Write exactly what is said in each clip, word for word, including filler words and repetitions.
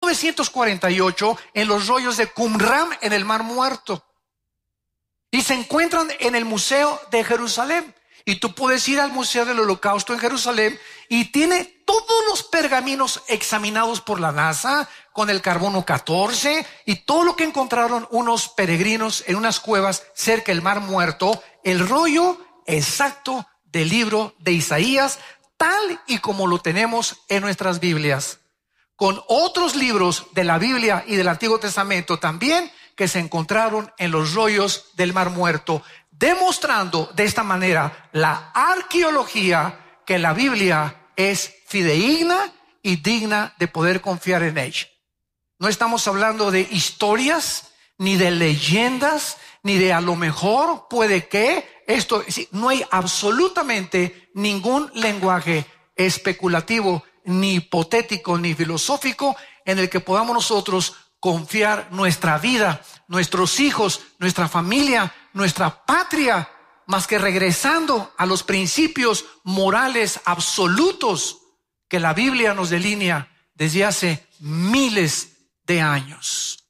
novecientos cuarenta y ocho en los rollos de Qumran en el Mar Muerto. Y se encuentran en el Museo de Jerusalén. Y tú puedes ir al Museo del Holocausto en Jerusalén y tiene todos los pergaminos examinados por la NASA con el carbono catorce y todo lo que encontraron unos peregrinos en unas cuevas cerca del Mar Muerto, el rollo exacto del libro de Isaías, tal y como lo tenemos en nuestras Biblias, con otros libros de la Biblia y del Antiguo Testamento también que se encontraron en los rollos del Mar Muerto, demostrando de esta manera la arqueología que la Biblia es fidedigna y digna de poder confiar en ella. No estamos hablando de historias, ni de leyendas, ni de a lo mejor puede que esto, no hay absolutamente ningún lenguaje especulativo, ni hipotético, ni filosófico en el que podamos nosotros confiar nuestra vida, nuestros hijos, nuestra familia, nuestra patria, más que regresando a los principios morales absolutos que la Biblia nos delinea desde hace miles de años.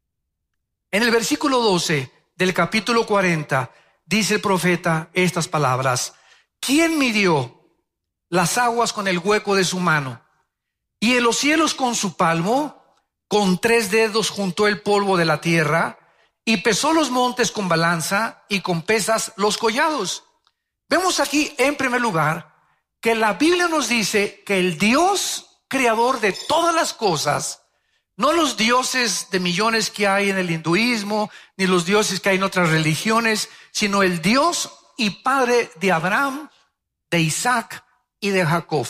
En el versículo doce del capítulo cuarenta dice el profeta estas palabras: ¿quién midió las aguas con el hueco de su mano y en los cielos con su palmo? Con tres dedos juntó el polvo de la tierra y pesó los montes con balanza y con pesas los collados. Vemos aquí en primer lugar que la Biblia nos dice que el Dios creador de todas las cosas, no los dioses de millones que hay en el hinduismo, ni los dioses que hay en otras religiones, sino el Dios y Padre de Abraham, de Isaac y de Jacob.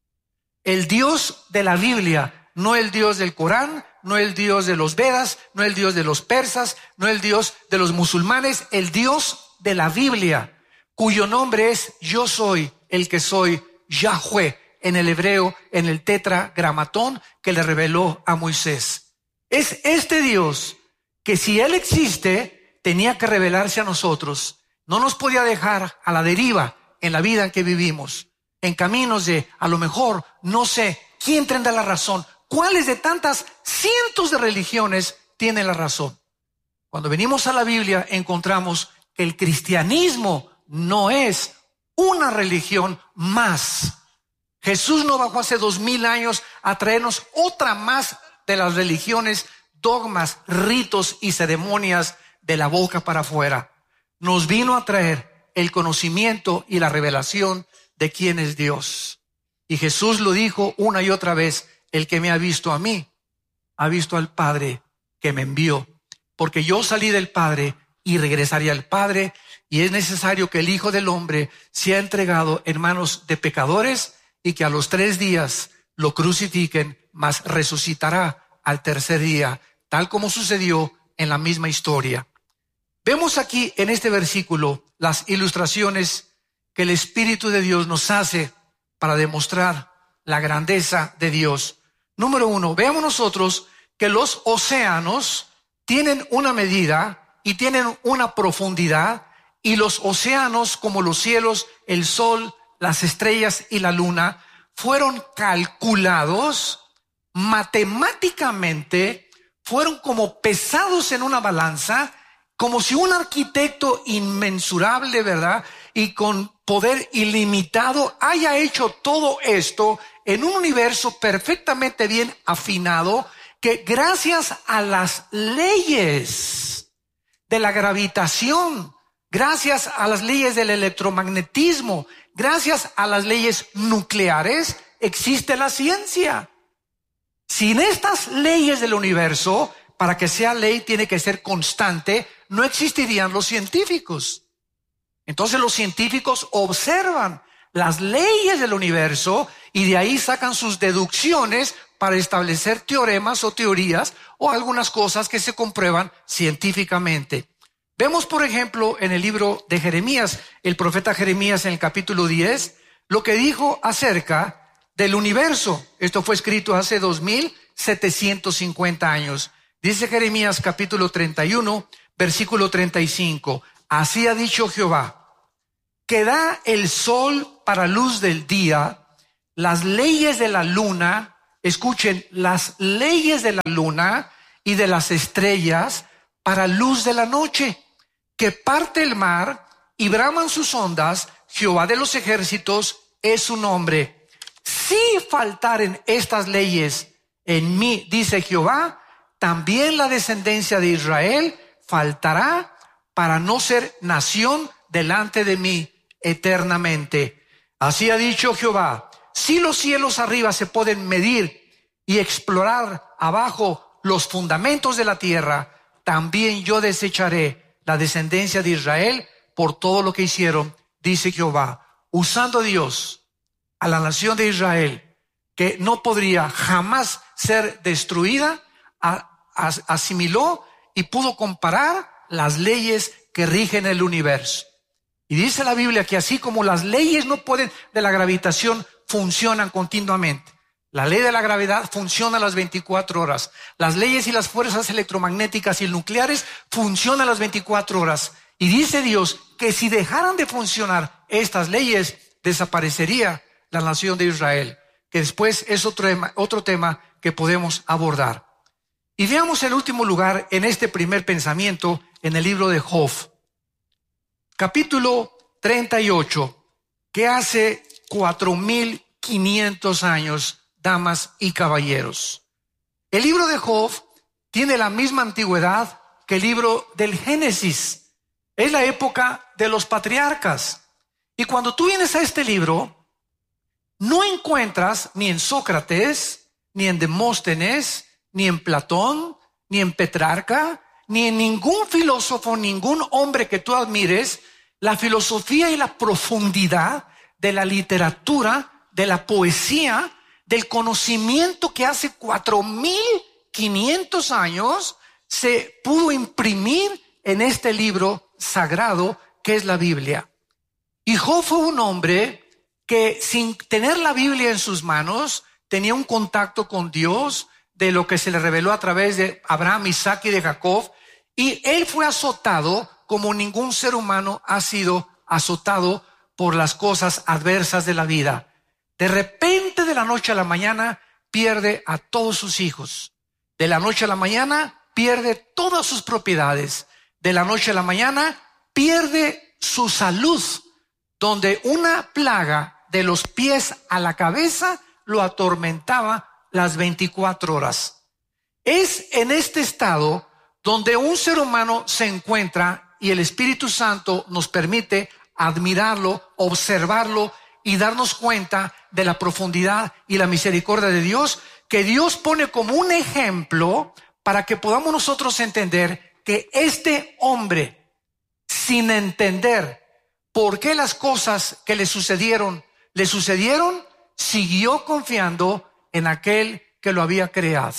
El Dios de la Biblia, no el Dios del Corán, no el Dios de los Vedas, no el Dios de los persas, no el Dios de los musulmanes, el Dios de la Biblia, cuyo nombre es Yo soy el que soy, Yahweh, en el hebreo, en el tetragramatón que le reveló a Moisés. Es este Dios que, si Él existe, tenía que revelarse a nosotros. No nos podía dejar a la deriva en la vida en que vivimos, en caminos de, a lo mejor, no sé, ¿quién tendrá la razón? ¿Cuáles de tantas cientos de religiones tienen la razón? Cuando venimos a la Biblia encontramos que el cristianismo no es una religión más. Jesús no bajó hace dos mil años a traernos otra más de las religiones, dogmas, ritos y ceremonias de la boca para afuera. Nos vino a traer el conocimiento y la revelación de quién es Dios. Y Jesús lo dijo una y otra vez: el que me ha visto a mí, ha visto al Padre que me envió. Porque yo salí del Padre y regresaré al Padre, y es necesario que el Hijo del Hombre sea entregado en manos de pecadores y que a los tres días lo crucifiquen, mas resucitará al tercer día, tal como sucedió en la misma historia. Vemos aquí en este versículo las ilustraciones que el Espíritu de Dios nos hace para demostrar la grandeza de Dios. Número uno, veamos nosotros que los océanos tienen una medida y tienen una profundidad, y los océanos, como los cielos, el sol, las estrellas y la luna, fueron calculados matemáticamente, fueron como pesados en una balanza, como si un arquitecto inmensurable, ¿verdad?, y con poder ilimitado haya hecho todo esto en un universo perfectamente bien afinado, que gracias a las leyes de la gravitación, gracias a las leyes del electromagnetismo, gracias a las leyes nucleares, existe la ciencia. Sin estas leyes del universo, para que sea ley tiene que ser constante, no existirían los científicos. Entonces los científicos observan las leyes del universo y de ahí sacan sus deducciones para establecer teoremas o teorías o algunas cosas que se comprueban científicamente. Vemos, por ejemplo, en el libro de Jeremías, el profeta Jeremías en el capítulo diez, lo que dijo acerca del universo. Esto fue escrito hace dos mil setecientos cincuenta años. Dice Jeremías capítulo treinta y uno, versículo treinta y cinco. Así ha dicho Jehová, que da el sol para luz del día, las leyes de la luna escuchen, las leyes de la luna y de las estrellas para luz de la noche, que parte el mar y braman sus ondas, Jehová de los ejércitos es su nombre. Si faltaren estas leyes en mí, dice Jehová, también la descendencia de Israel faltará para no ser nación delante de mí eternamente. Así ha dicho Jehová, si los cielos arriba se pueden medir y explorar abajo los fundamentos de la tierra, también yo desecharé la descendencia de Israel por todo lo que hicieron, dice Jehová. Usando Dios a la nación de Israel, que no podría jamás ser destruida, asimiló y pudo comparar las leyes que rigen el universo. Y dice la Biblia que así como las leyes no pueden de la gravitación funcionan continuamente. La ley de la gravedad funciona a las veinticuatro horas. Las leyes y las fuerzas electromagnéticas y nucleares funcionan a las veinticuatro horas. Y dice Dios que si dejaran de funcionar estas leyes, desaparecería la nación de Israel, que después es otro tema, otro tema que podemos abordar. Y veamos en último lugar en este primer pensamiento en el libro de Job, capítulo treinta y ocho, que hace cuatro mil quinientos años, damas y caballeros. El libro de Job tiene la misma antigüedad que el libro del Génesis. Es la época de los patriarcas. Y cuando tú vienes a este libro, no encuentras ni en Sócrates, ni en Demóstenes, ni en Platón, ni en Petrarca, ni en ningún filósofo, ningún hombre que tú admires, la filosofía y la profundidad de la literatura, de la poesía, del conocimiento que hace cuatro mil quinientos años se pudo imprimir en este libro sagrado que es la Biblia. Y Job fue un hombre que sin tener la Biblia en sus manos tenía un contacto con Dios de lo que se le reveló a través de Abraham, Isaac y de Jacob, y él fue azotado como ningún ser humano ha sido azotado por las cosas adversas de la vida. De repente, de la noche a la mañana, pierde a todos sus hijos. De la noche a la mañana, pierde todas sus propiedades. De la noche a la mañana, pierde su salud, donde una plaga de los pies a la cabeza lo atormentaba las veinticuatro horas. Es en este estado donde un ser humano se encuentra y el Espíritu Santo nos permite admirarlo, observarlo y darnos cuenta de la profundidad y la misericordia de Dios, que Dios pone como un ejemplo para que podamos nosotros entender que este hombre, sin entender por qué las cosas que le sucedieron, le sucedieron, siguió confiando en aquel que lo había creado.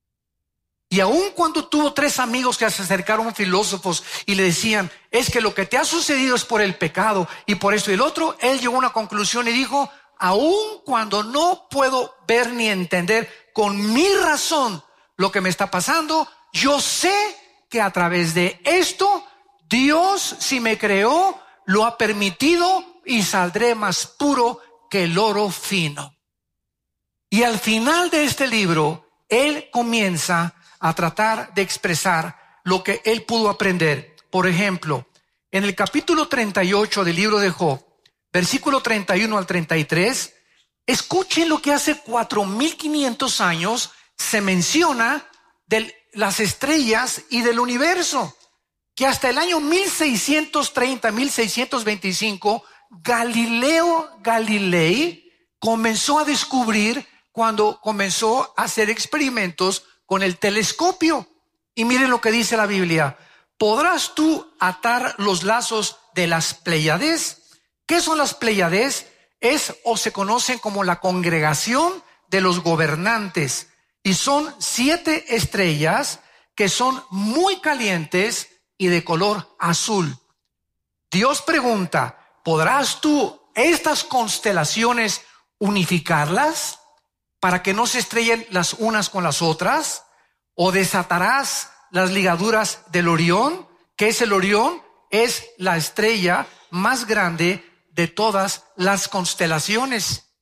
Y aun cuando tuvo tres amigos que se acercaron filósofos y le decían, es que lo que te ha sucedido es por el pecado y por esto y el otro, él llegó a una conclusión y dijo, aun cuando no puedo ver ni entender con mi razón lo que me está pasando, yo sé que a través de esto, Dios, si me creó, lo ha permitido y saldré más puro que el oro fino. Y al final de este libro, él comienza a tratar de expresar lo que él pudo aprender. Por ejemplo, en el capítulo treinta y ocho del libro de Job, versículo treinta y uno al treinta y tres, escuchen lo que hace cuatro mil quinientos años se menciona de las estrellas y del universo, que hasta el año mil seiscientos treinta, mil seiscientos veinticinco, Galileo Galilei comenzó a descubrir cuando comenzó a hacer experimentos con el telescopio. Y miren lo que dice la Biblia. ¿Podrás tú atar los lazos de las Pléyades? ¿Qué son las Pléyades? Es o se conocen como la congregación de los gobernantes. Y son siete estrellas que son muy calientes y de color azul. Dios pregunta, ¿podrás tú estas constelaciones unificarlas para que no se estrellen las unas con las otras? ¿O desatarás las ligaduras del Orión? ¿Qué es el Orión? Es la estrella más grande de todas las constelaciones.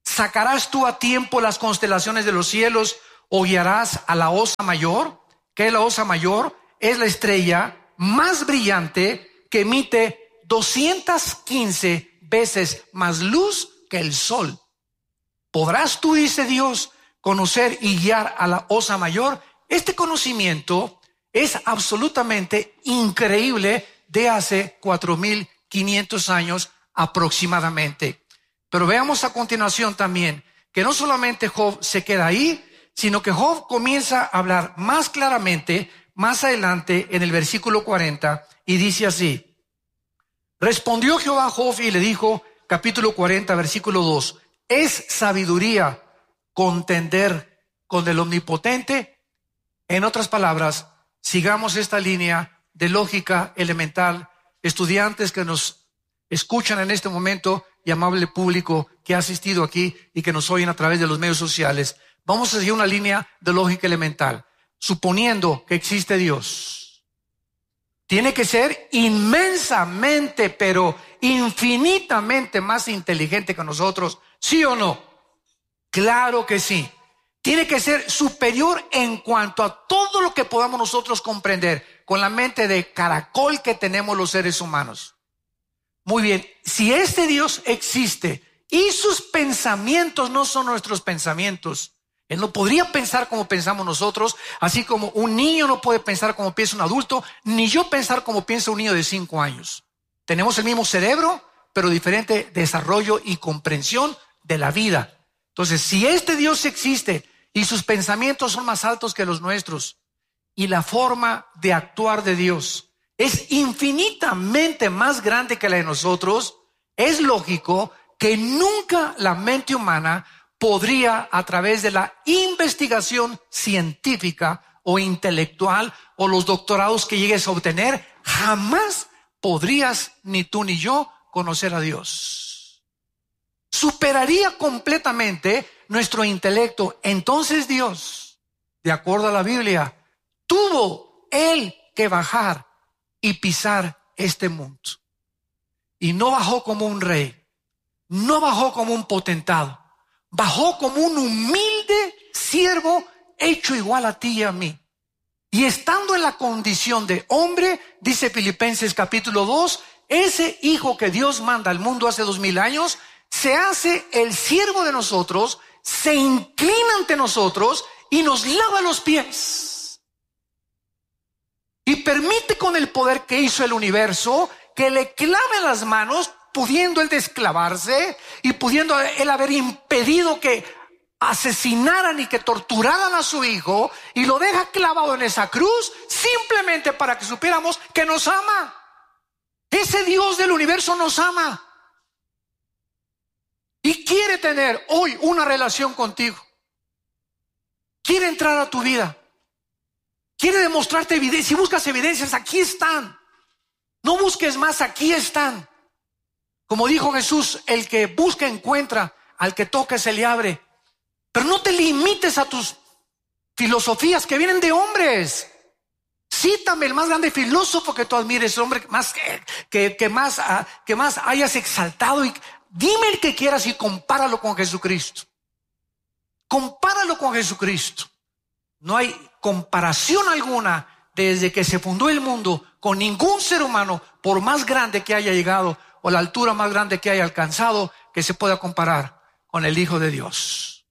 ¿Sacarás tú a tiempo las constelaciones de los cielos o guiarás a la Osa Mayor? ¿Qué es la Osa Mayor? Es la estrella más brillante que emite doscientas quince veces más luz que el sol. ¿Podrás tú, dice Dios, conocer y guiar a la Osa Mayor? Este conocimiento es absolutamente increíble de hace cuatro mil quinientos años aproximadamente. Pero veamos a continuación también que no solamente Job se queda ahí, sino que Job comienza a hablar más claramente más adelante en el versículo cuarenta y dice así: respondió Jehová a Job y le dijo, capítulo cuarenta, versículo dos, ¿es sabiduría contender con el Omnipotente? En otras palabras, sigamos esta línea de lógica elemental. Estudiantes que nos escuchan en este momento y amable público que ha asistido aquí y que nos oyen a través de los medios sociales, vamos a seguir una línea de lógica elemental. Suponiendo que existe Dios, tiene que ser inmensamente, pero infinitamente más inteligente que nosotros, ¿sí o no? Claro que sí. Tiene que ser superior en cuanto a todo lo que podamos nosotros comprender con la mente de caracol que tenemos los seres humanos. Muy bien, si este Dios existe y sus pensamientos no son nuestros pensamientos, Él no podría pensar como pensamos nosotros, así como un niño no puede pensar como piensa un adulto, ni yo pensar como piensa un niño de cinco años. Tenemos el mismo cerebro, pero diferente desarrollo y comprensión de la vida. Entonces, si este Dios existe y sus pensamientos son más altos que los nuestros, y la forma de actuar de Dios es infinitamente más grande que la de nosotros, es lógico que nunca la mente humana podría, a través de la investigación científica o intelectual o los doctorados que llegues a obtener, jamás podrías ni tú ni yo conocer a Dios. Superaría completamente nuestro intelecto. Entonces Dios, de acuerdo a la Biblia, tuvo Él que bajar y pisar este mundo. Y no bajó como un rey, no bajó como un potentado, bajó como un humilde siervo hecho igual a ti y a mí. Y estando en la condición de hombre, dice Filipenses capítulo dos, ese hijo que Dios manda al mundo hace dos mil años, se hace el siervo de nosotros, se inclina ante nosotros y nos lava los pies. Y permite con el poder que hizo el universo que le clave las manos, pudiendo él desclavarse y pudiendo él haber impedido que asesinaran y que torturaran a su hijo, y lo deja clavado en esa cruz simplemente para que supiéramos que nos ama. Ese Dios del universo nos ama y quiere tener hoy una relación contigo. Quiere entrar a tu vida. Quiere demostrarte evidencia. Si buscas evidencias, aquí están. No busques más, aquí están. Como dijo Jesús, el que busca encuentra, al que toca se le abre. Pero no te limites a tus filosofías que vienen de hombres. Cítame el más grande filósofo que tú admires, el hombre más, que, que, más, que más hayas exaltado, y dime el que quieras y compáralo con Jesucristo. Compáralo con Jesucristo. No hay comparación alguna desde que se fundó el mundo con ningún ser humano, por más grande que haya llegado o la altura más grande que haya alcanzado, que se pueda comparar con el Hijo de Dios.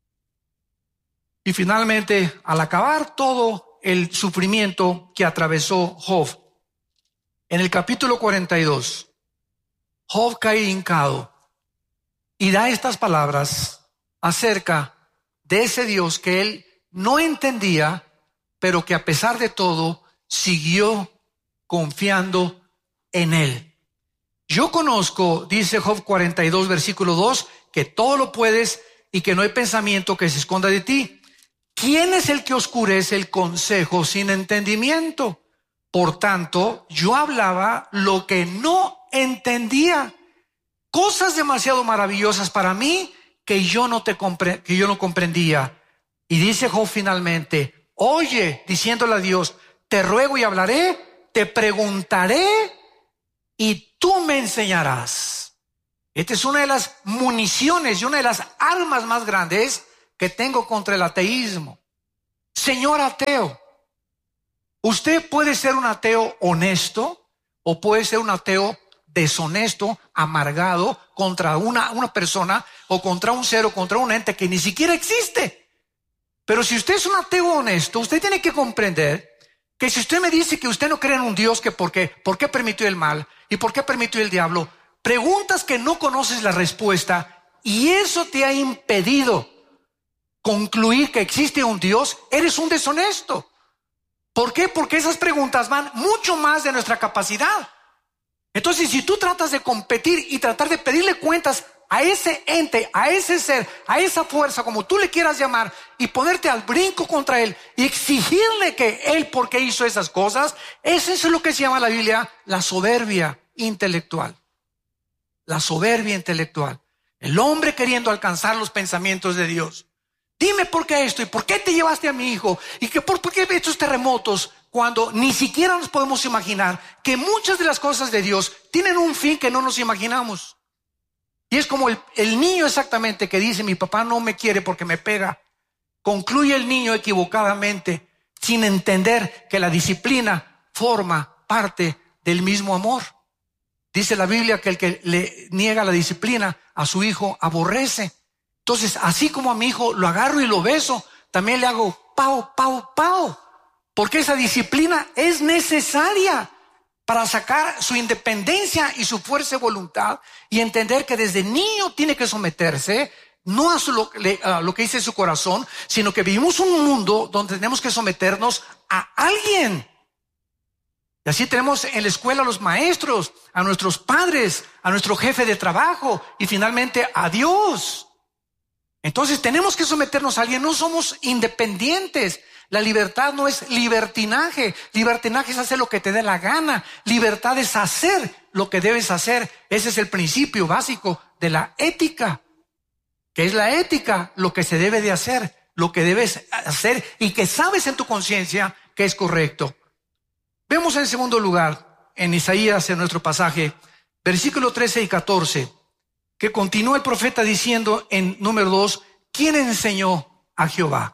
Y finalmente, al acabar todo el sufrimiento que atravesó Job, en el capítulo cuarenta y dos, Job cae hincado y da estas palabras acerca de ese Dios que él no entendía, pero que a pesar de todo siguió confiando en él. Yo conozco, dice Job cuarenta y dos, versículo dos, que todo lo puedes y que no hay pensamiento que se esconda de ti. ¿Quién es el que oscurece el consejo sin entendimiento? Por tanto, yo hablaba lo que no entendía, cosas demasiado maravillosas para mí que yo no te compre- que yo no comprendía. Y dice Job finalmente, oye, diciéndole a Dios, te ruego y hablaré, te preguntaré y tú me enseñarás. Esta es una de las municiones y una de las armas más grandes que tengo contra el ateísmo. Señor ateo, usted puede ser un ateo honesto o puede ser un ateo deshonesto, amargado contra una, una persona o contra un ser o contra un ente que ni siquiera existe. Pero si usted es un ateo honesto, usted tiene que comprender que si usted me dice que usted no cree en un Dios, que por qué, por qué permitió el mal y por qué permitió el diablo, preguntas que no conoces la respuesta y eso te ha impedido concluir que existe un Dios, eres un deshonesto. ¿Por qué? Porque esas preguntas van mucho más de nuestra capacidad. Entonces, si tú tratas de competir y tratar de pedirle cuentas a ese ente, a ese ser, a esa fuerza, como tú le quieras llamar, y ponerte al brinco contra él y exigirle que él, ¿por qué hizo esas cosas? Eso es lo que se llama en la Biblia la soberbia intelectual. La soberbia intelectual. El hombre queriendo alcanzar los pensamientos de Dios. Dime por qué esto y por qué te llevaste a mi hijo y que por, por qué estos terremotos, cuando ni siquiera nos podemos imaginar que muchas de las cosas de Dios tienen un fin que no nos imaginamos. Y es como el, el niño exactamente que dice: mi papá no me quiere porque me pega. Concluye el niño equivocadamente sin entender que la disciplina forma parte del mismo amor. Dice la Biblia que el que le niega la disciplina a su hijo aborrece. Entonces, así como a mi hijo lo agarro y lo beso, también le hago pau, pau, pau. Porque esa disciplina es necesaria para sacar su independencia y su fuerza de voluntad y entender que desde niño tiene que someterse, no a, su, lo, a lo que dice su corazón, sino que vivimos un mundo donde tenemos que someternos a alguien. Y así tenemos en la escuela a los maestros, a nuestros padres, a nuestro jefe de trabajo y finalmente a Dios. Entonces tenemos que someternos a alguien, no somos independientes. La libertad no es libertinaje. Libertinaje es hacer lo que te dé la gana. Libertad es hacer lo que debes hacer. Ese es el principio básico de la ética. ¿Qué es la ética? Lo que se debe de hacer, lo que debes hacer y que sabes en tu conciencia que es correcto. Vemos en segundo lugar, en Isaías, en nuestro pasaje, versículos trece y catorce, que continúa el profeta diciendo en número dos: ¿quién enseñó a Jehová?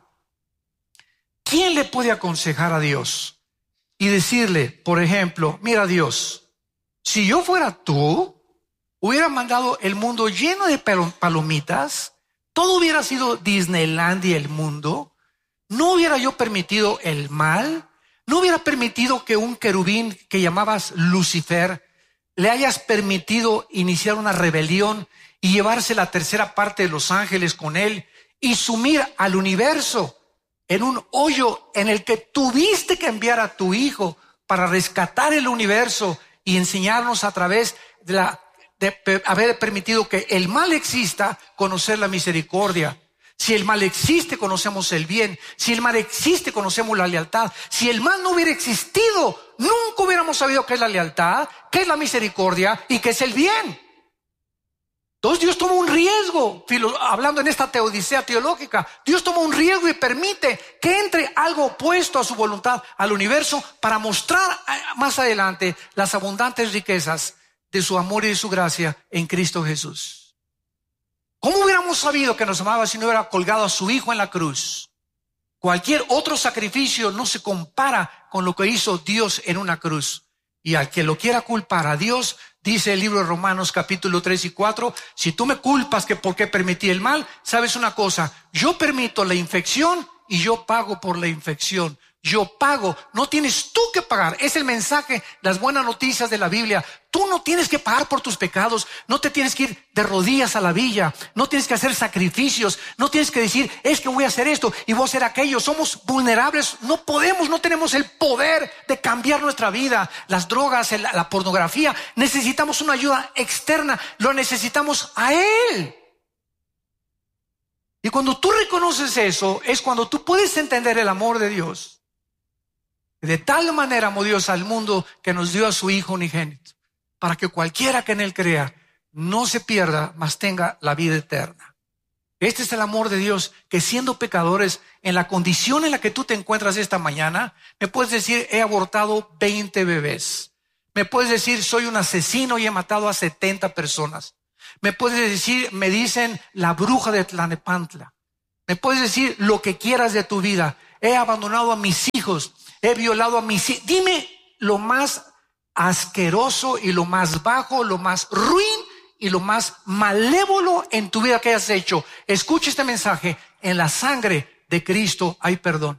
¿Quién le puede aconsejar a Dios? Y decirle, por ejemplo, mira Dios, si yo fuera tú, hubiera mandado el mundo lleno de palomitas, todo hubiera sido Disneylandia el mundo, no hubiera yo permitido el mal, no hubiera permitido que un querubín que llamabas Lucifer le hayas permitido iniciar una rebelión y llevarse la tercera parte de los ángeles con él y sumir al universo en un hoyo en el que tuviste que enviar a tu hijo para rescatar el universo y enseñarnos a través de, la, de haber permitido que el mal exista, conocer la misericordia. Si el mal existe, conocemos el bien. Si el mal existe, conocemos la lealtad. Si el mal no hubiera existido, nunca hubiéramos sabido qué es la lealtad, qué es la misericordia y qué es el bien. Entonces Dios toma un riesgo, hablando en esta teodicea teológica, Dios toma un riesgo y permite que entre algo opuesto a su voluntad al universo para mostrar más adelante las abundantes riquezas de su amor y de su gracia en Cristo Jesús. ¿Cómo hubiéramos sabido que nos amaba si no hubiera colgado a su hijo en la cruz? Cualquier otro sacrificio no se compara con lo que hizo Dios en una cruz. Y al que lo quiera culpar a Dios, dice el libro de Romanos capítulo tres y cuatro, si tú me culpas que por qué permití el mal, sabes una cosa, yo permito la infección y yo pago por la infección. Yo pago, no tienes tú que pagar. Es el mensaje, las buenas noticias de la Biblia. Tú no tienes que pagar por tus pecados, no te tienes que ir de rodillas a la villa, no tienes que hacer sacrificios, no tienes que decir, es que voy a hacer esto y voy a hacer aquello. Somos vulnerables, no podemos, no tenemos el poder de cambiar nuestra vida. Las drogas, la, la pornografía, necesitamos una ayuda externa, lo necesitamos a Él. Y cuando tú reconoces eso, es cuando tú puedes entender el amor de Dios. De tal manera amó Dios al mundo que nos dio a su Hijo unigénito, para que cualquiera que en Él crea no se pierda, mas tenga la vida eterna. Este es el amor de Dios, que siendo pecadores, en la condición en la que tú te encuentras esta mañana, me puedes decir, he abortado veinte bebés. Me puedes decir, soy un asesino y he matado a setenta personas. Me puedes decir, me dicen la bruja de Tlalnepantla. Me puedes decir lo que quieras de tu vida. He abandonado a mis hijos, he violado a mis hijos. Dime lo más asqueroso y lo más bajo, lo más ruin y lo más malévolo en tu vida que hayas hecho. Escucha este mensaje: en la sangre de Cristo hay perdón.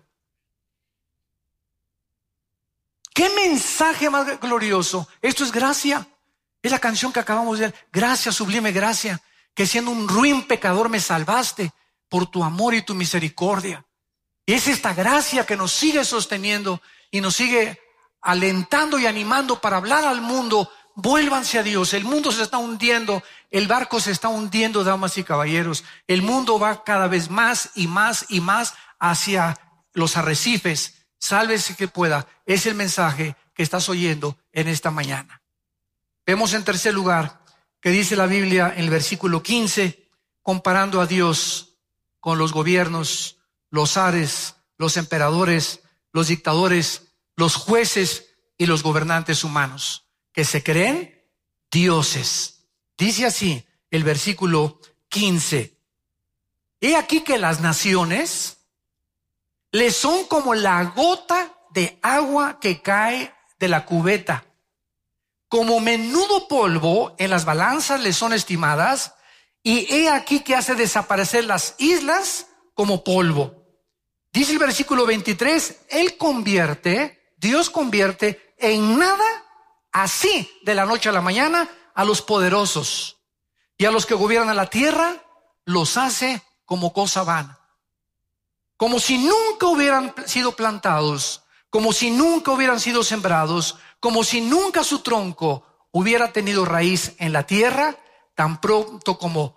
¿Qué mensaje más glorioso? Esto es gracia. Es la canción que acabamos de ver. Gracia, sublime gracia, que siendo un ruin pecador me salvaste por tu amor y tu misericordia. Y es esta gracia que nos sigue sosteniendo y nos sigue alentando y animando para hablar al mundo: vuélvanse a Dios. El mundo se está hundiendo, el barco se está hundiendo, damas y caballeros. El mundo va cada vez más y más y más hacia los arrecifes. Sálvese que pueda. Es el mensaje que estás oyendo en esta mañana. Vemos en tercer lugar que dice la Biblia en el versículo quince, comparando a Dios con los gobiernos, los zares, los emperadores, los dictadores, los jueces y los gobernantes humanos, que se creen dioses. Dice así el versículo quince: he aquí que las naciones les son como la gota de agua que cae de la cubeta. Como menudo polvo en las balanzas les son estimadas, y he aquí que hace desaparecer las islas como polvo. Dice el versículo veintitrés, Él convierte, Dios convierte en nada, así de la noche a la mañana, a los poderosos, y a los que gobiernan la tierra los hace como cosa vana. Como si nunca hubieran sido plantados, como si nunca hubieran sido sembrados, como si nunca su tronco hubiera tenido raíz en la tierra, tan pronto como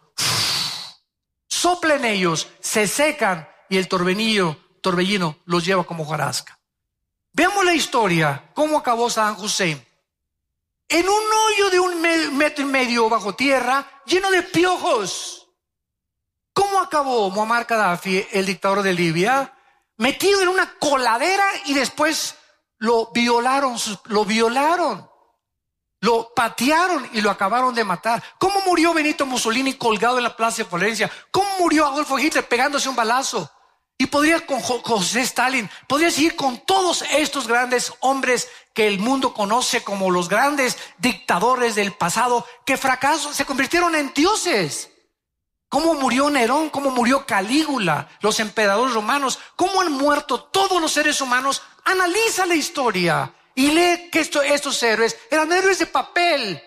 soplen ellos, se secan y el torbellino, torbellino los lleva como hojarasca. Veamos la historia, cómo acabó Saddam Hussein. En un hoyo de un metro y medio bajo tierra, lleno de piojos. ¿Cómo acabó Muammar Gaddafi, el dictador de Libia? Metido en una coladera y después lo violaron, lo violaron, lo patearon y lo acabaron de matar. ¿Cómo murió Benito Mussolini colgado en la plaza de Florencia? ¿Cómo murió Adolfo Hitler pegándose un balazo? Y podría con José Stalin, podría seguir con todos estos grandes hombres que el mundo conoce como los grandes dictadores del pasado, que fracasaron, se convirtieron en dioses. ¿Cómo murió Nerón? ¿Cómo murió Calígula? Los emperadores romanos. ¿Cómo han muerto todos los seres humanos? Analiza la historia y lee que esto, estos héroes eran héroes de papel.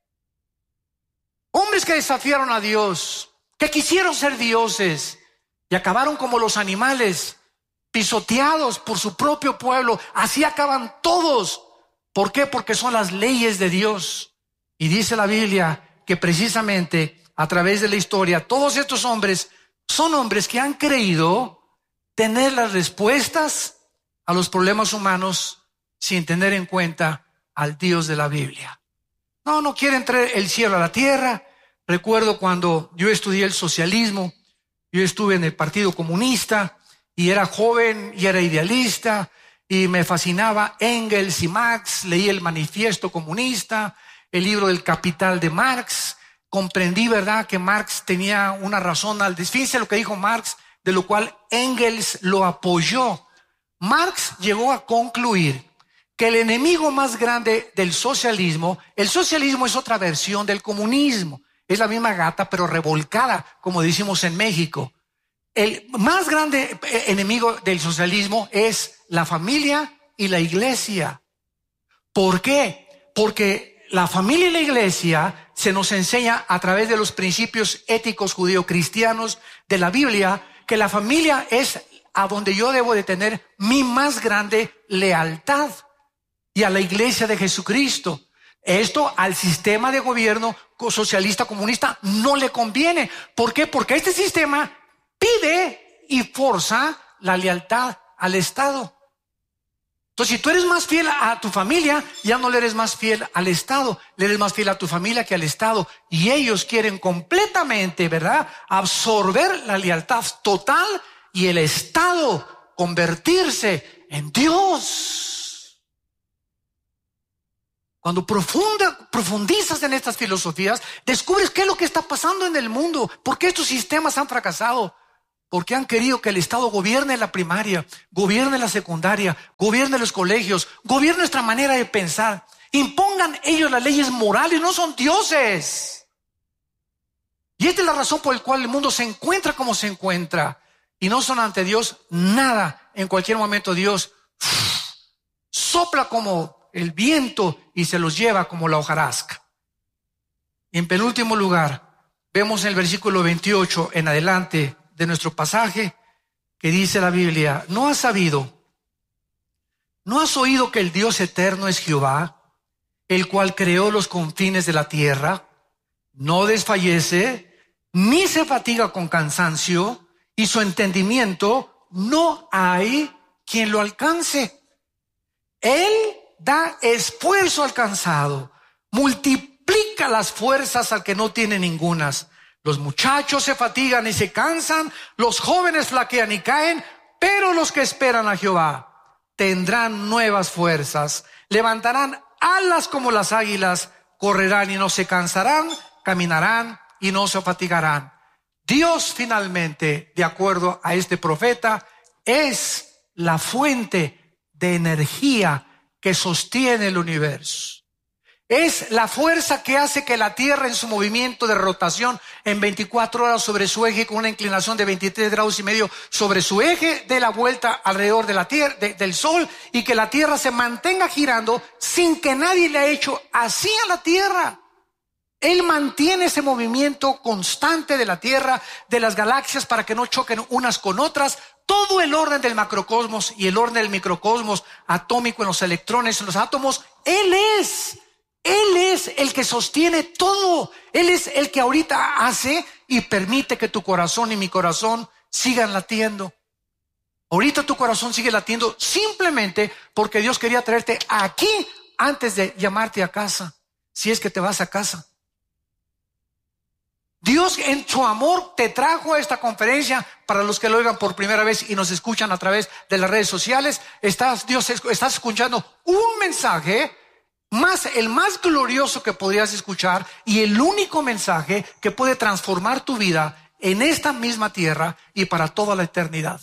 Hombres que desafiaron a Dios, que quisieron ser dioses y acabaron como los animales, pisoteados por su propio pueblo. Así acaban todos. ¿Por qué? Porque son las leyes de Dios. Y dice la Biblia que precisamente a través de la historia, todos estos hombres son hombres que han creído tener las respuestas a los problemas humanos sin tener en cuenta al Dios de la Biblia. No, no quieren traer el cielo a la tierra. Recuerdo cuando yo estudié el socialismo, yo estuve en el Partido Comunista y era joven y era idealista y me fascinaba Engels y Marx. Leí el Manifiesto Comunista, el libro del Capital de Marx. Comprendí, ¿verdad?, que Marx tenía una razón al decir. Fíjense lo que dijo Marx, de lo cual Engels lo apoyó. Marx llegó a concluir que el enemigo más grande del socialismo, el socialismo es otra versión del comunismo, es la misma gata pero revolcada, como decimos en México. El más grande enemigo del socialismo es la familia y la iglesia. ¿Por qué? Porque la familia y la iglesia se nos enseña a través de los principios éticos judeocristianos de la Biblia que la familia es a donde yo debo de tener mi más grande lealtad, y a la iglesia de Jesucristo. Esto al sistema de gobierno socialista comunista no le conviene. ¿Por qué? Porque este sistema pide y forza la lealtad al Estado. Entonces, si tú eres más fiel a tu familia, ya no le eres más fiel al Estado, le eres más fiel a tu familia que al Estado. Y ellos quieren completamente, ¿verdad?, absorber la lealtad total y el Estado convertirse en Dios. Cuando profunda, profundizas en estas filosofías, descubres qué es lo que está pasando en el mundo, por qué estos sistemas han fracasado, porque han querido que el Estado gobierne la primaria, gobierne la secundaria, gobierne los colegios, gobierne nuestra manera de pensar. Impongan ellos las leyes morales, no son dioses. Y esta es la razón por la cual el mundo se encuentra como se encuentra. Y no son ante Dios nada. En cualquier momento Dios uff, sopla como el viento y se los lleva como la hojarasca. Y en penúltimo lugar, vemos en el versículo veintiocho en adelante de nuestro pasaje que dice la Biblia: ¿No has sabido, no has oído que el Dios eterno es Jehová, el cual creó los confines de la tierra? No desfallece, ni se fatiga con cansancio, y su entendimiento no hay quien lo alcance. Él da esfuerzo al cansado, multiplica las fuerzas al que no tiene ningunas. Los muchachos se fatigan y se cansan, los jóvenes flaquean y caen, pero los que esperan a Jehová tendrán nuevas fuerzas, levantarán alas como las águilas, correrán y no se cansarán, caminarán y no se fatigarán. Dios finalmente, de acuerdo a este profeta, es la fuente de energía que sostiene el universo. Es la fuerza que hace que la Tierra en su movimiento de rotación en veinticuatro horas sobre su eje, con una inclinación de veintitrés grados y medio sobre su eje, dé la vuelta alrededor de la tierra, de, del Sol, y que la Tierra se mantenga girando sin que nadie le haya hecho así a la Tierra. Él mantiene ese movimiento constante de la Tierra, de las galaxias, para que no choquen unas con otras. Todo el orden del macrocosmos y el orden del microcosmos atómico en los electrones, en los átomos, Él es. Él es el que sostiene todo. Él es el que ahorita hace y permite que tu corazón y mi corazón sigan latiendo. Ahorita tu corazón sigue latiendo simplemente porque Dios quería traerte aquí antes de llamarte a casa, si es que te vas a casa. Dios en su amor te trajo a esta conferencia. Para los que lo oigan por primera vez y nos escuchan a través de las redes sociales, estás, Dios, estás escuchando un mensaje más, el más glorioso que podrías escuchar, y el único mensaje que puede transformar tu vida en esta misma tierra y para toda la eternidad.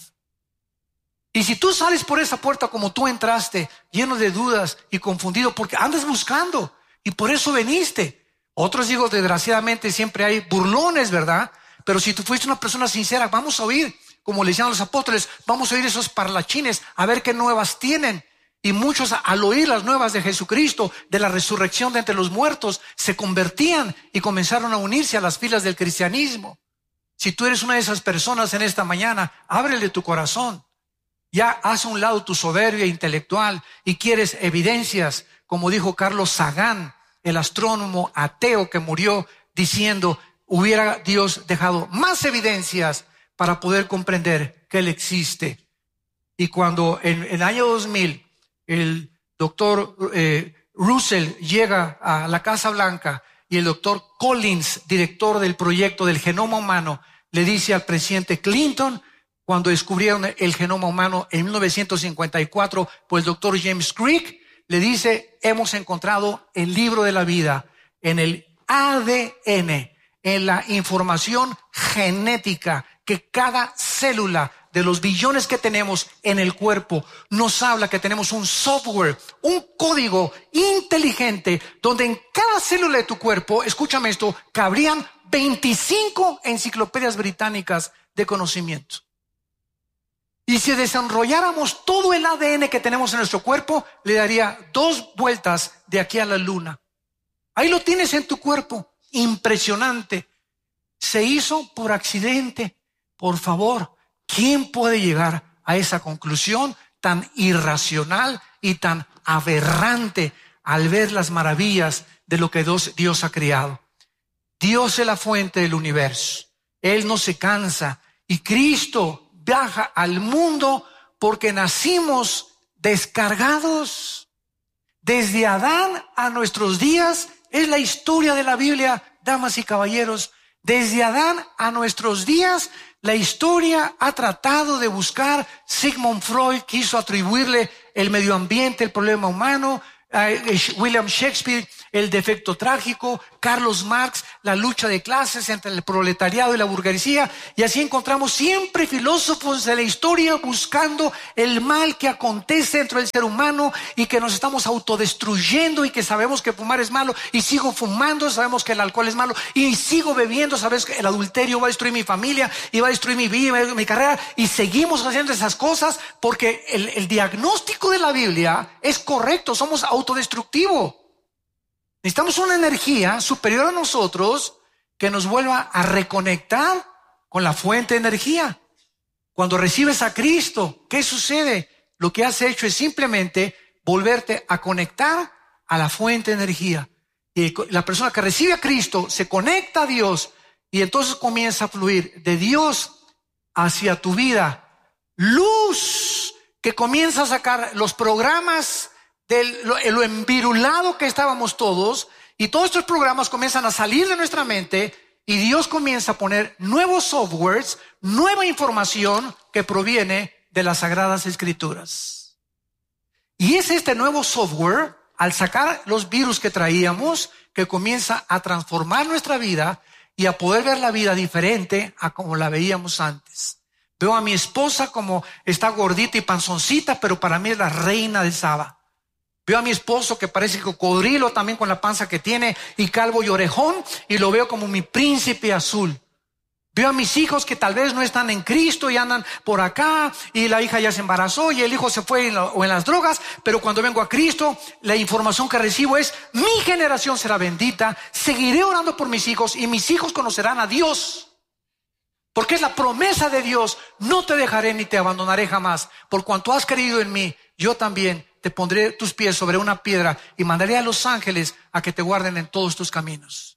Y si tú sales por esa puerta como tú entraste, lleno de dudas y confundido, porque andas buscando y por eso veniste. Otros, digo, desgraciadamente siempre hay burlones, ¿verdad? Pero si tú fuiste una persona sincera, vamos a oír, como le decían los apóstoles, vamos a oír esos parlachines, a ver qué nuevas tienen. Y muchos, al oír las nuevas de Jesucristo, de la resurrección de entre los muertos, se convertían y comenzaron a unirse a las filas del cristianismo. Si tú eres una de esas personas en esta mañana, ábrele tu corazón. Ya haz a un lado tu soberbia intelectual y quieres evidencias, como dijo Carlos Sagan, el astrónomo ateo que murió, diciendo: hubiera Dios dejado más evidencias para poder comprender que Él existe. Y cuando en, en el año dos mil el doctor eh, Russell llega a la Casa Blanca y el doctor Collins, director del proyecto del genoma humano, le dice al presidente Clinton, cuando descubrieron el genoma humano en mil novecientos cincuenta y cuatro, pues el doctor James Crick le dice: hemos encontrado el libro de la vida en el A D N, en la información genética que cada célula de los billones que tenemos en el cuerpo nos habla que tenemos un software, un código inteligente donde en cada célula de tu cuerpo, escúchame esto, cabrían veinticinco enciclopedias británicas de conocimiento. Y si desarrolláramos todo el A D N que tenemos en nuestro cuerpo, le daría dos vueltas de aquí a la luna. Ahí lo tienes en tu cuerpo. Impresionante. Se hizo por accidente. Por favor, ¿quién puede llegar a esa conclusión tan irracional y tan aberrante al ver las maravillas de lo que Dios, Dios ha creado? Dios es la fuente del universo. Él no se cansa. Y Cristo viaja al mundo porque nacimos descargados. Desde Adán a nuestros días es la historia de la Biblia, damas y caballeros. Desde Adán a nuestros días, la historia ha tratado de buscar. Sigmund Freud quiso atribuirle el medio ambiente, el problema humano. William Shakespeare, el defecto trágico, Carlos Marx, la lucha de clases entre el proletariado y la burguesía, y así encontramos siempre filósofos de la historia buscando el mal que acontece dentro del ser humano y que nos estamos autodestruyendo y que sabemos que fumar es malo y sigo fumando, sabemos que el alcohol es malo y sigo bebiendo, sabes que el adulterio va a destruir mi familia y va a destruir mi vida, mi carrera, y seguimos haciendo esas cosas porque el, el diagnóstico de la Biblia es correcto, somos autodestructivos. Necesitamos una energía superior a nosotros que nos vuelva a reconectar con la fuente de energía. Cuando recibes a Cristo, ¿qué sucede? Lo que has hecho es simplemente volverte a conectar a la fuente de energía. Y la persona que recibe a Cristo se conecta a Dios y entonces comienza a fluir de Dios hacia tu vida luz que comienza a sacar los programas de lo, lo envirulado que estábamos todos, y todos estos programas comienzan a salir de nuestra mente y Dios comienza a poner nuevos softwares, nueva información que proviene de las Sagradas Escrituras. Y es este nuevo software, al sacar los virus que traíamos, que comienza a transformar nuestra vida y a poder ver la vida diferente a como la veíamos antes. Veo a mi esposa como está gordita y panzoncita, pero para mí es la reina de Saba. Veo a mi esposo que parece cocodrilo también con la panza que tiene y calvo y orejón, y lo veo como mi príncipe azul. Veo a mis hijos que tal vez no están en Cristo y andan por acá, y la hija ya se embarazó y el hijo se fue en la, o en las drogas, pero cuando vengo a Cristo, la información que recibo es: mi generación será bendita, seguiré orando por mis hijos y mis hijos conocerán a Dios. Porque es la promesa de Dios: no te dejaré ni te abandonaré jamás. Por cuanto has creído en mí, yo también te pondré tus pies sobre una piedra y mandaré a los ángeles a que te guarden en todos tus caminos.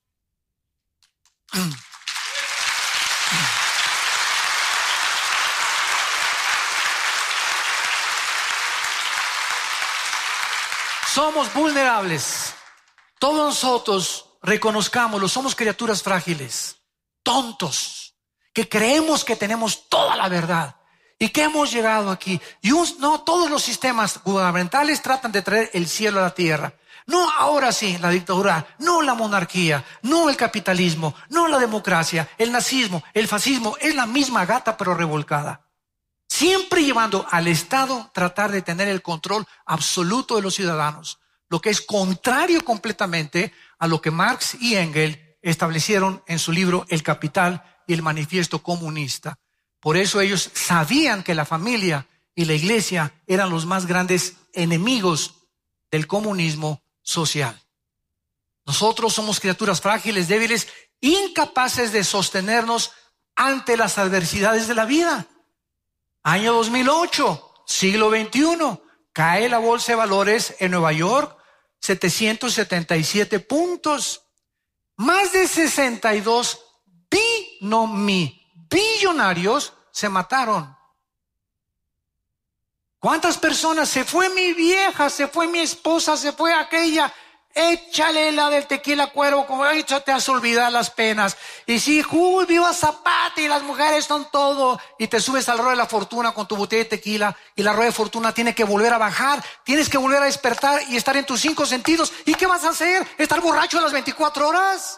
Somos vulnerables. Todos nosotros, reconozcámoslo, somos criaturas frágiles, tontos, que creemos que tenemos toda la verdad y que hemos llegado aquí. Y un, no, todos los sistemas gubernamentales tratan de traer el cielo a la tierra. No, ahora sí, la dictadura, no la monarquía, no el capitalismo, no la democracia, el nazismo, el fascismo, es la misma gata pero revolcada. Siempre llevando al Estado tratar de tener el control absoluto de los ciudadanos, lo que es contrario completamente a lo que Marx y Engels establecieron en su libro El Capital y el Manifiesto Comunista. Por eso ellos sabían que la familia y la iglesia eran los más grandes enemigos del comunismo social. Nosotros somos criaturas frágiles, débiles, incapaces de sostenernos ante las adversidades de la vida. Año dos mil ocho, siglo veintiuno, cae la bolsa de valores en Nueva York, setecientos setenta y siete puntos. Más de sesenta y dos bi, no mi, billonarios se mataron. ¿Cuántas personas? Se fue mi vieja, se fue mi esposa, se fue aquella. Échale la del tequila cuero, como he dicho, te has olvidado las penas. Y si, uy, viva Zapata y las mujeres son todo. Y te subes al ruedo de la fortuna con tu botella de tequila y la rueda de fortuna tiene que volver a bajar. Tienes que volver a despertar y estar en tus cinco sentidos. ¿Y qué vas a hacer? ¿Estar borracho a las veinticuatro horas?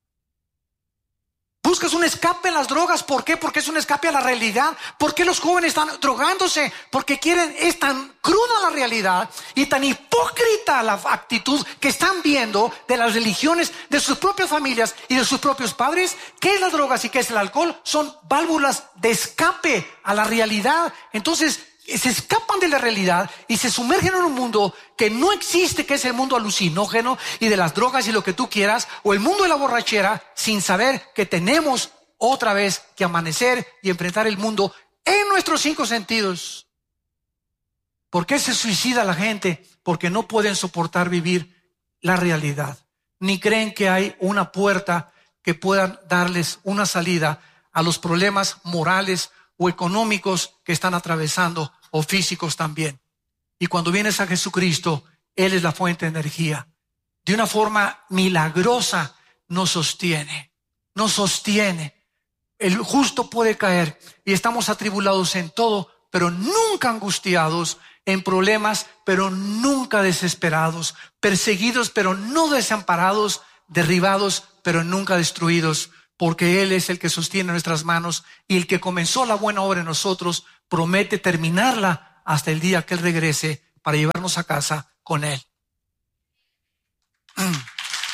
Buscas un escape en las drogas. ¿Por qué? Porque es un escape a la realidad. ¿Por qué los jóvenes están drogándose? Porque quieren, es tan cruda la realidad y tan hipócrita la actitud que están viendo de las religiones, de sus propias familias y de sus propios padres. ¿Qué es las drogas y qué es el alcohol? Son válvulas de escape a la realidad. Entonces se escapan de la realidad y se sumergen en un mundo que no existe, que es el mundo alucinógeno y de las drogas y lo que tú quieras, o el mundo de la borrachera, sin saber que tenemos otra vez que amanecer y enfrentar el mundo en nuestros cinco sentidos. ¿Por qué se suicida la gente? Porque no pueden soportar vivir la realidad, ni creen que hay una puerta que pueda darles una salida a los problemas morales o económicos que están atravesando, o físicos también. Y cuando vienes a Jesucristo, Él es la fuente de energía. De una forma milagrosa nos sostiene, nos sostiene. El justo puede caer y estamos atribulados en todo, pero nunca angustiados, en problemas, pero nunca desesperados, perseguidos, pero no desamparados, derribados, pero nunca destruidos, porque Él es el que sostiene nuestras manos y el que comenzó la buena obra en nosotros promete terminarla hasta el día que Él regrese para llevarnos a casa con Él. Mm.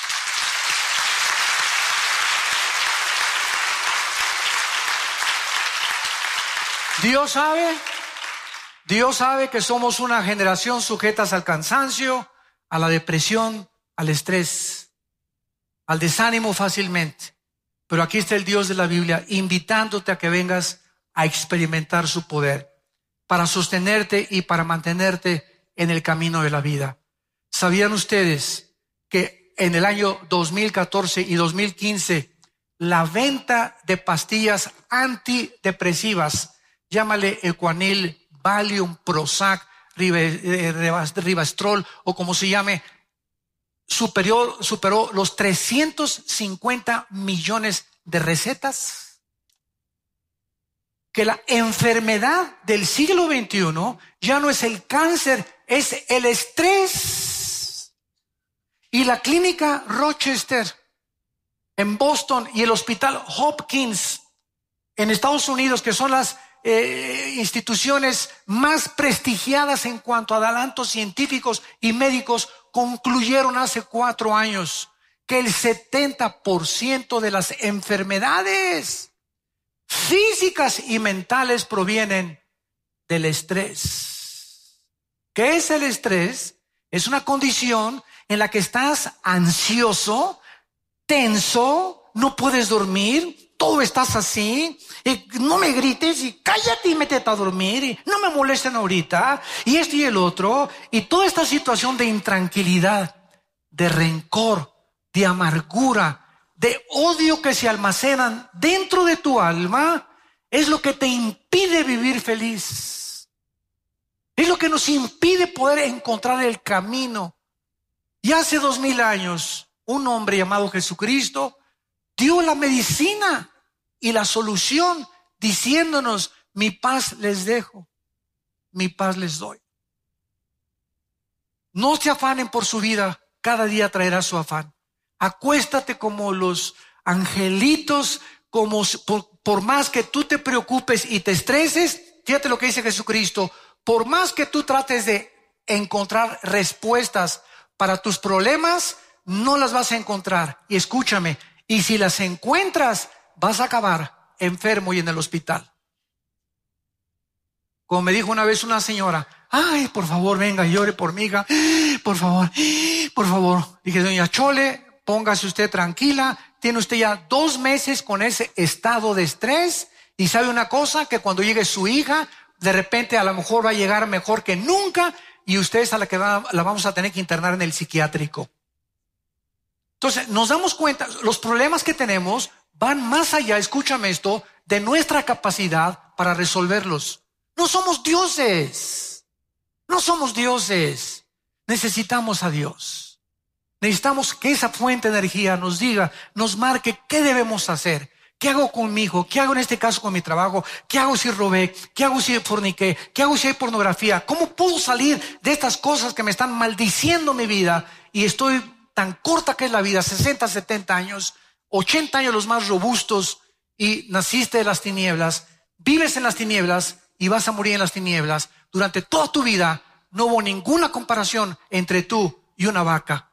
Dios sabe, Dios sabe que somos una generación sujetas al cansancio, a la depresión, al estrés, al desánimo fácilmente. Pero aquí está el Dios de la Biblia invitándote a que vengas a experimentar su poder para sostenerte y para mantenerte en el camino de la vida. ¿Sabían ustedes que en el año dos mil catorce y dos mil quince la venta de pastillas antidepresivas, llámale Ecuanil, Valium, Prozac, Rivastrol o como se llame, superior, superó los trescientos cincuenta millones de recetas? Que la enfermedad del siglo veintiuno ya no es el cáncer, es el estrés. Y la clínica Rochester en Boston y el hospital Hopkins en Estados Unidos, que son las Eh, instituciones más prestigiadas en cuanto a adelantos científicos y médicos, concluyeron hace cuatro años que el setenta por ciento de las enfermedades físicas y mentales provienen del estrés. ¿Qué es el estrés? Es una condición en la que estás ansioso, tenso, no puedes dormir, todo estás así, y no me grites y cállate y métete a dormir y no me molesten ahorita y esto y el otro, y toda esta situación de intranquilidad, de rencor, de amargura, de odio que se almacenan dentro de tu alma es lo que te impide vivir feliz, es lo que nos impide poder encontrar el camino. Y hace dos mil años un hombre llamado Jesucristo dio la medicina y la solución diciéndonos: mi paz les dejo, mi paz les doy. No se afanen por su vida, cada día traerá su afán. Acuéstate como los angelitos, como por, por más que tú te preocupes y te estreses, fíjate lo que dice Jesucristo, por más que tú trates de encontrar respuestas para tus problemas, no las vas a encontrar. Y escúchame, y si las encuentras, vas a acabar enfermo y en el hospital. Como me dijo una vez una señora: ay, por favor, venga, llore por mi hija, por favor, por favor. Dije: doña Chole, póngase usted tranquila, tiene usted ya dos meses con ese estado de estrés, y sabe una cosa, que cuando llegue su hija, de repente a lo mejor va a llegar mejor que nunca, y usted es a la que va, la vamos a tener que internar en el psiquiátrico. Entonces nos damos cuenta, los problemas que tenemos van más allá, escúchame esto, de nuestra capacidad para resolverlos. No somos dioses, no somos dioses. Necesitamos a Dios. Necesitamos que esa fuente de energía nos diga, nos marque qué debemos hacer. ¿Qué hago con mi hijo? ¿Qué hago en este caso con mi trabajo? ¿Qué hago si robé? ¿Qué hago si forniqué? ¿Qué hago si hay pornografía? ¿Cómo puedo salir de estas cosas que me están maldiciendo mi vida? Y estoy tan corta que es la vida, sesenta, setenta años, ochenta años los más robustos, y naciste de las tinieblas, vives en las tinieblas y vas a morir en las tinieblas. Durante toda tu vida no hubo ninguna comparación entre tú y una vaca.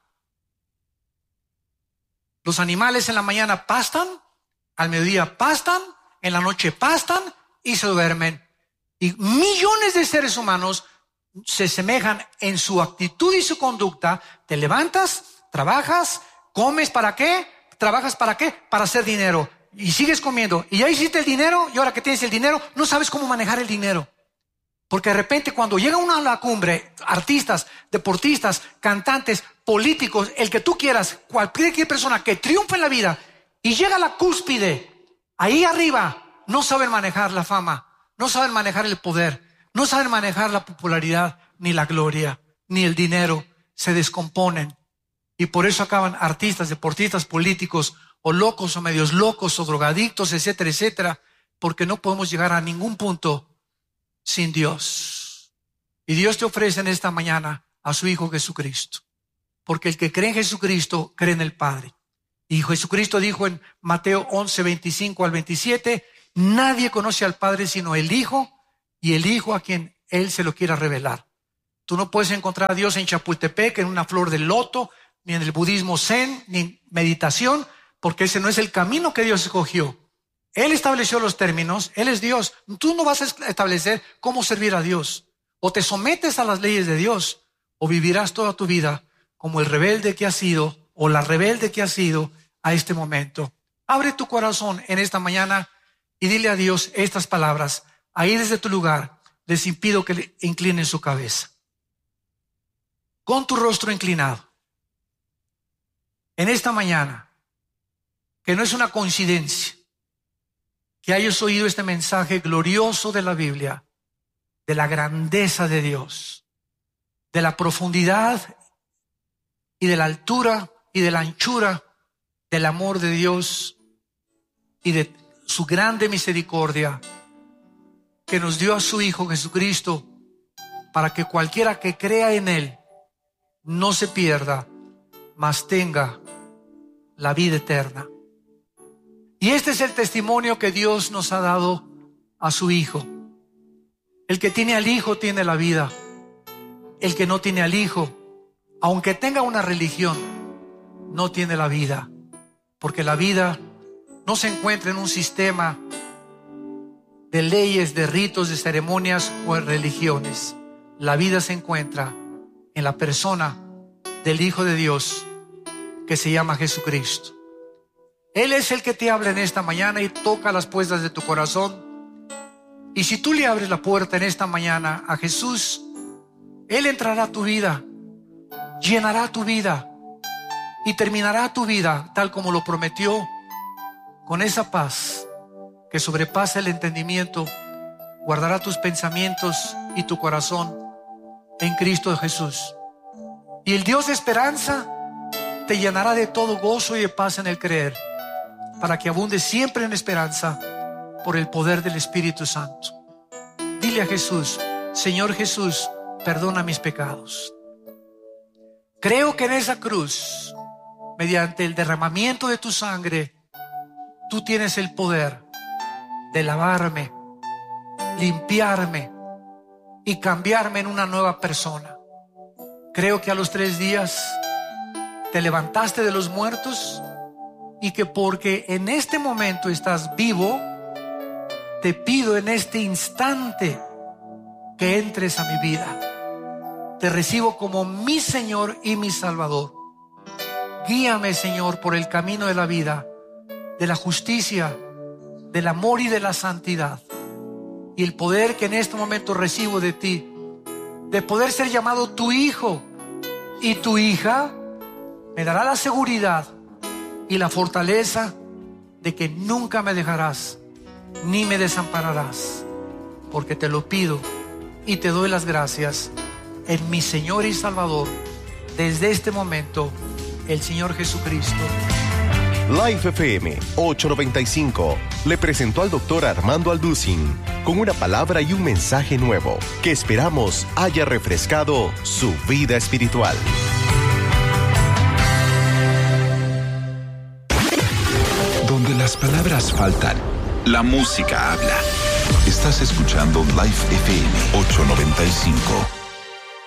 Los animales en la mañana pastan, al mediodía pastan, en la noche pastan y se duermen. Y millones de seres humanos se semejan en su actitud y su conducta. Te levantas, trabajas, comes, ¿para qué? ¿Trabajas para qué? Para hacer dinero. Y sigues comiendo. Y ya hiciste el dinero, y ahora que tienes el dinero, no sabes cómo manejar el dinero. Porque de repente cuando llega uno a la cumbre, artistas, deportistas, cantantes, políticos, el que tú quieras, cualquier persona que triunfa en la vida y llega a la cúspide, ahí arriba, no saben manejar la fama, no saben manejar el poder, no saben manejar la popularidad, ni la gloria, ni el dinero, se descomponen. Y por eso acaban artistas, deportistas, políticos, o locos, o medios locos, o drogadictos, etcétera, etcétera, porque no podemos llegar a ningún punto sin Dios. Y Dios te ofrece en esta mañana a su Hijo Jesucristo. Porque el que cree en Jesucristo, cree en el Padre. Y Jesucristo dijo en Mateo once, veinticinco al veintisiete, nadie conoce al Padre sino el Hijo, y el Hijo a quien Él se lo quiera revelar. Tú no puedes encontrar a Dios en Chapultepec, en una flor de loto, ni en el budismo zen, ni en meditación, porque ese no es el camino que Dios escogió. Él estableció los términos, Él es Dios. Tú no vas a establecer cómo servir a Dios. O te sometes a las leyes de Dios, o vivirás toda tu vida como el rebelde que has sido, o la rebelde que has sido a este momento. Abre tu corazón en esta mañana y dile a Dios estas palabras. Ahí desde tu lugar les impido que le inclinen su cabeza. Con tu rostro inclinado. En esta mañana, que no es una coincidencia, que hayas oído este mensaje glorioso de la Biblia, de la grandeza de Dios, de la profundidad y de la altura y de la anchura del amor de Dios y de su grande misericordia que nos dio a su Hijo Jesucristo para que cualquiera que crea en Él no se pierda, mas tenga la vida eterna. Y este es el testimonio que Dios nos ha dado a su Hijo. El que tiene al Hijo tiene la vida. El que no tiene al Hijo, aunque tenga una religión, no tiene la vida. Porque la vida no se encuentra en un sistema de leyes, de ritos, de ceremonias o en religiones. La vida se encuentra en la persona del Hijo de Dios que se llama Jesucristo. Él es el que te habla en esta mañana y toca las puertas de tu corazón. Y si tú le abres la puerta en esta mañana a Jesús, Él entrará a tu vida, llenará tu vida y terminará tu vida tal como lo prometió, con esa paz que sobrepasa el entendimiento. Guardará tus pensamientos y tu corazón en Cristo Jesús. Y el Dios de esperanza te llenará de todo gozo y de paz en el creer, para que abundes siempre en esperanza por el poder del Espíritu Santo. Dile a Jesús: Señor Jesús, perdona mis pecados. Creo que en esa cruz, mediante el derramamiento de tu sangre, tú tienes el poder de lavarme, limpiarme y cambiarme en una nueva persona. Creo que a los tres días te levantaste de los muertos y que porque en este momento estás vivo, te pido en este instante que entres a mi vida. Te recibo como mi Señor y mi Salvador. Guíame, Señor, por el camino de la vida, de la justicia, del amor y de la santidad. Y el poder que en este momento recibo de ti, de poder ser llamado tu hijo y tu hija, me dará la seguridad y la fortaleza de que nunca me dejarás ni me desampararás, porque te lo pido y te doy las gracias en mi Señor y Salvador, desde este momento, el Señor Jesucristo. Life F M ochocientos noventa y cinco le presentó al doctor Armando Alducin con una palabra y un mensaje nuevo que esperamos haya refrescado su vida espiritual. Donde las palabras faltan, la música habla. Estás escuchando Life F M ochocientos noventa y cinco.